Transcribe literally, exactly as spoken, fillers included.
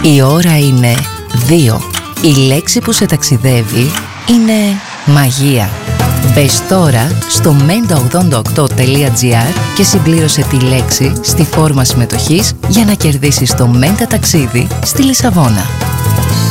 Η ώρα είναι δύο. Η λέξη που σε ταξιδεύει είναι μαγεία. Μπες τώρα στο μέντα ογδόντα οκτώ τελεία τζι άρ και συμπλήρωσε τη λέξη στη φόρμα συμμετοχής για να κερδίσεις το Μέντα ταξίδι στη Λισαβόνα.